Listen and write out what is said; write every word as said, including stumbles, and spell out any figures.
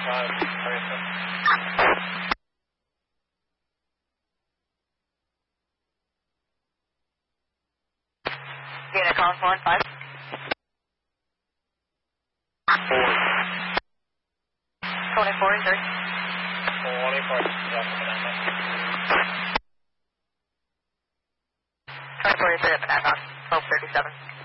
five, thirty-seven. Unit calling four and five. Four. twenty-four and three. twenty-four. twenty-four and three up and down, twelve thirty-seven.